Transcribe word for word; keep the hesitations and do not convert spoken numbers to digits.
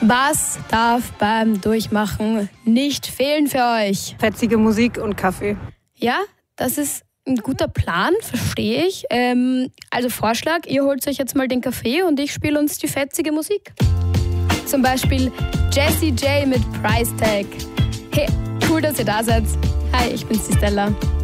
Was darf beim Durchmachen nicht fehlen für euch? Fetzige Musik und Kaffee. Ja, das ist ein guter Plan, verstehe ich. Ähm, also Vorschlag, ihr holt euch jetzt mal den Kaffee und ich spiele uns die fetzige Musik. Zum Beispiel Jessie J mit Price Tag. Hey, cool, dass ihr da seid. Hi, ich bin's, die Stella.